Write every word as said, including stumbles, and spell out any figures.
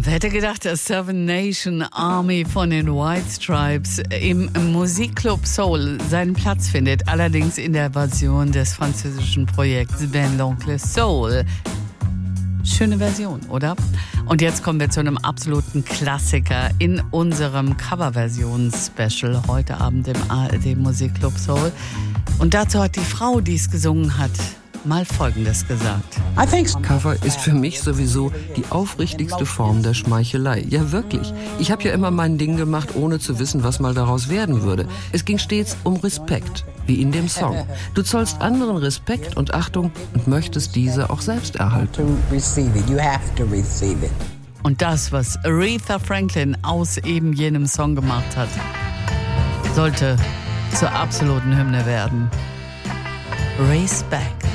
Wer hätte gedacht, dass Seven Nation Army von den White Stripes im Musikclub Soul seinen Platz findet, allerdings in der Version des französischen Projekts Ben l'Oncle Soul. Schöne Version, oder? Und jetzt kommen wir zu einem absoluten Klassiker in unserem Coverversion-Special heute Abend im A R D Musikclub Soul. Und dazu hat die Frau, die es gesungen hat, mal Folgendes gesagt. Cover ist für mich sowieso die aufrichtigste Form der Schmeichelei. Ja, wirklich. Ich habe ja immer mein Ding gemacht, ohne zu wissen, was mal daraus werden würde. Es ging stets um Respekt, wie in dem Song. Du zollst anderen Respekt und Achtung und möchtest diese auch selbst erhalten. Und das, was Aretha Franklin aus eben jenem Song gemacht hat, sollte zur absoluten Hymne werden. Respect.